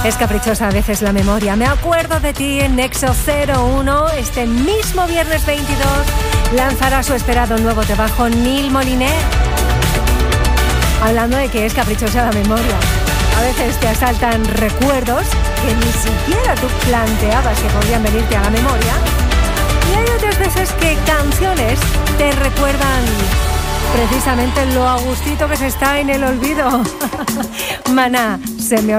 Es caprichosa a veces la memoria. Me acuerdo de ti en Nexo 01. Este mismo viernes 22 lanzará su esperado nuevo trabajo Neil Moliner. Hablando de que es caprichosa la memoria. A veces te asaltan recuerdos que ni siquiera tú planteabas que podrían venirte a la memoria. Y hay otras veces que canciones te recuerdan precisamente lo a gustito que se está en el olvido. Maná, se me